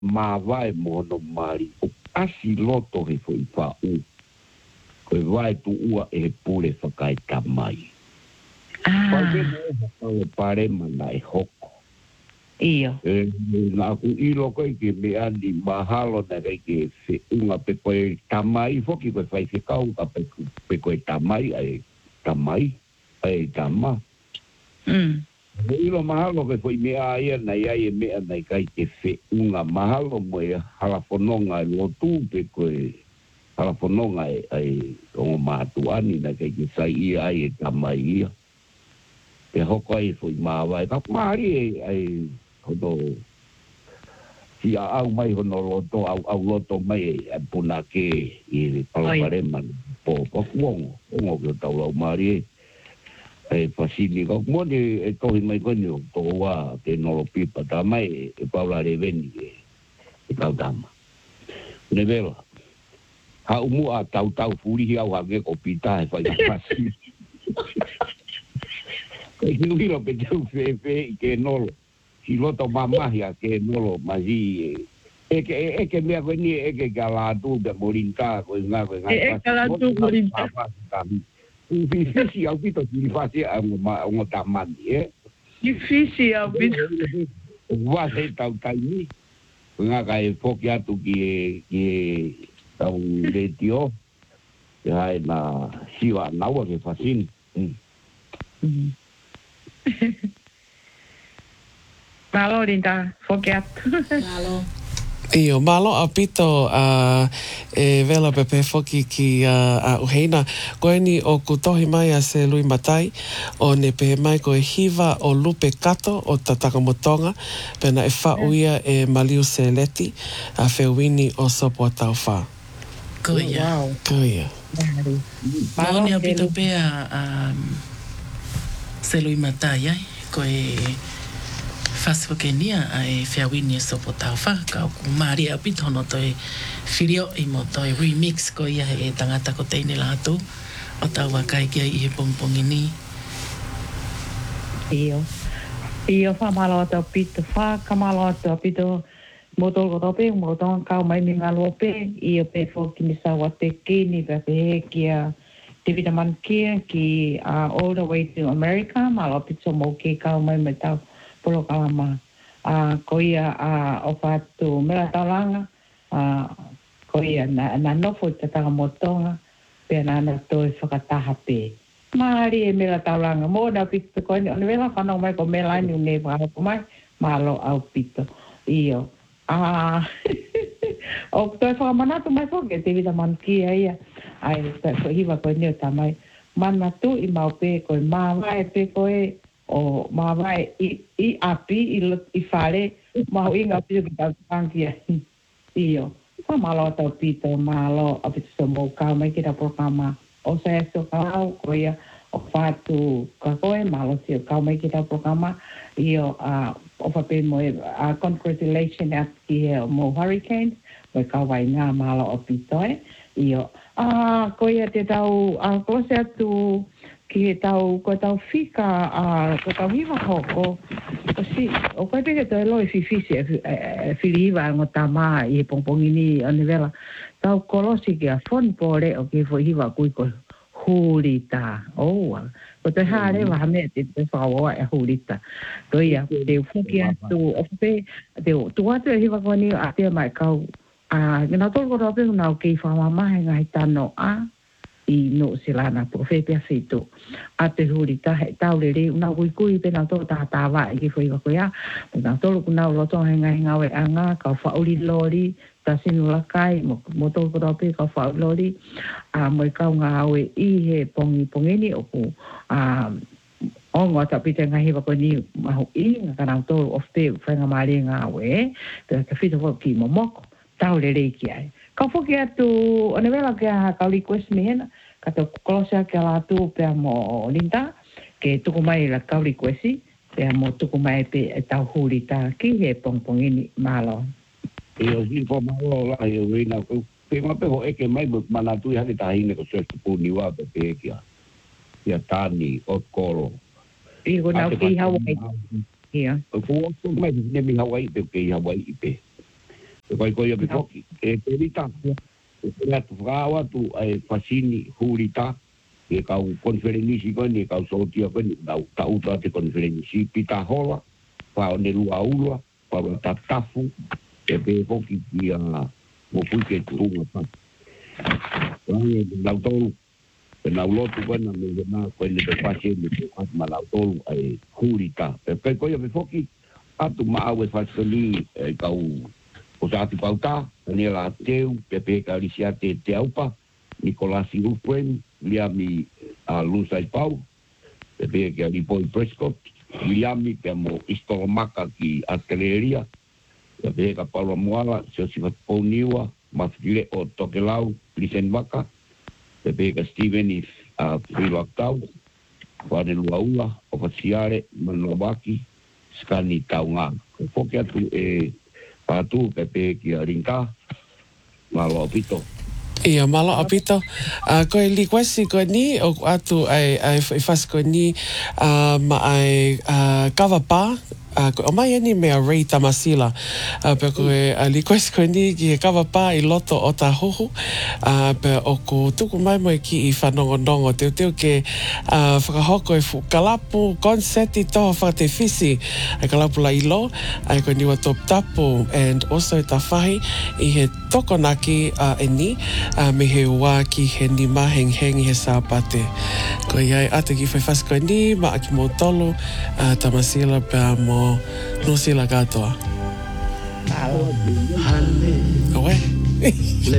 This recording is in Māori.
ma vai mono mari o asi loto he foi fa u ko vai tu ua e pule whakai tamai pai me pare mana e hoko iyo na ku I loko I ke me ani mahalo na ke se unga pe koe tamai foki koe whai se kau ka pe koe tamai ai tamai ai tama Ilo mahalo ke foi mea ia na ia e mea na kai te fe unga mahalo mo e halafononga e lotu pe koe halafononga e o matuani na kai ke sai ia ai e tamai ia. Te hoko ai foi mawa e kapmari ai hono si au mai hono loto au loto mai e puna ke I palapareman po kuongo ongo ke tau lau mari e fasini ko mo ni tohi mai ko ni to wa te no pipa ta mai e paula re veni e kau dama ne vela ha umu a tau furi hi au age ko pita e fai fasini e ki uro pe tau fe ke no si loto mama ya ke no maji e ke me ko ni e ke gala tu de morinta ko nga ko nga e gala tu morinta Difícil ao pito que fazer uma tamani, Difícil ao pito. Vai tau taimi. Nga kai foki atu ki tau letio. Hai na siwa naua ke fasin. Malo Linda, foki atu. Malo. Io, malo a pito e vela pepe foki ki a uheina. Koe ni o kutohi mai a se lui matai o ne pehe mai ko e hiva o lupe kato o ta takamotonga pena e whauia e maliu se leti a whiwini o sopo a tau wha. Koia. Koia. Malo ni a pito pe a se lui matai ai koe Fasfokenia ai whiawini sopo tau wha, ka o kumari a pito no toi whirio I mo toi remix ko ia e tangata ko teine lātu o tau wakai kia I he pongpongini. Iyo whamalo tau pito wha, kamalo tau pito motol ko tope, motol kau mai mi ngalo pe, iyo pe foki ni sawa te kini pe he kia te vitaman kia ki all the way to America, malo pito mo ke kau mai me tau polo kalama koia o fatu mera taulanga koia na nofo te takamotonga pe na toi whakataha pe maari e mera taulanga mo na pito koe ni vela whanau mai ko mela ni une whakapo mai malo au pito iyo o toi whakamanatu mai koke te vita man kia ia ai hiwa koe ni o tamai manatu I mau pe koe mawai pe koe o mawai I api I whare mau inga pito ki tau tangia iyo sa malo tau pito malo a pito sa mou kau mai ki ta programa o sa eso kau koia o whatu ka koe malo si o kau mai ki ta programa iyo o whape mo congratulations at ki mo hurricanes mo kau wai ngā malo o pito iyo koia te tau kose atu ki ko tau fika ko tau hiwa hoko o koe peke toi loi fifisi e whiriwa ngo tama I pongpongini o nivela tau kolosi ki a whonpore o ki hiwa kui ko hurita ko te hare wa hame te whaoa e hurita ko ia te ufuki atu o pe te tuatu e hiwa koni a te mai kau ngana tolu ko rope unau ki whamamahe ngai tano I no silana profetia fito a te hurita he taurere una kui pena to tawa I foi ko ya na tolu kuna lo to henga we anga ka fa uri lori ta sinu lakai mo to ko rope ka fa lori mo ka nga we I he pongini o ku ongo ta pite nga hiwa ko ni ma I nga kana to of te fanga mari nga we te ka fito ko ki momoko taurere ki ai ka foki atu o ne vela ke ka request me hena ka te kolosia ke la tu pe mo linda ke tuku mai la ka request pe mo tuku mai pe tau hurita ki he pongpongini malo e o vi po malo la e rina ko pe ma pe ho e ke mai mo mana tu ya ta hine ko se pu ni wa pe kia ya tani o kolo I go na ki Hawaii ia ko ko mai ne mi Hawaii pe Hawaii pe koe pe foki. E te rita. E atu whakawa tu e fasini hurita. E kau konferenisi koe ni kau sotia koe ni tauta te konferenisi. Pita hola. Pao ne lua ulua. Pao tatafu. E pe foki ki a mo puike turunga pa. Rangi lau tolu. E nau lotu koe na me na koe ne te pase ni te ma lau tolu e hurita. E koe pe foki. Atu maawe fasoni e kau o sa atu pauta, ni la teu, pepe ka risia te aupa, Nikolasi Ufren, liami a Lusai Pau, pepe ka Ripoi Prescott, liami pe mo Istolomaka ki Ateleria, pepe ka Paula Muala, Josephat Pouniwa, Mafile o Tokelau, Lisen Waka, pepe ka Steven a Friloaktau, Wane Luaula, Ofasiare, Manuabaki, Skani Taunga. Foke atu e patu pepe ki a rinka, malo apito. Ia, malo apito. Koe li kwesi koe ni, o atu ai fas koe ni, ma ai kawapa, o mai ani mea rei tamasila. Pe koe li kwesi koe ni ki he kawapa I loto o ta hoho. Pe o ko tuku mai mai ki I whanongonongo. Teo ke whakahoko e kalapu, konseti toho whakate fisi. Ai kalapu la ilo, ai koe niwa top tapu. And also ta whahi I he tokonaki e ni, me he ua ki he ni maheng he sāpate. Koe iai ate ki whaiwhas koe ni, ma aki mō tolu, tamasila pia mō nusila katoa. Malo. Oe.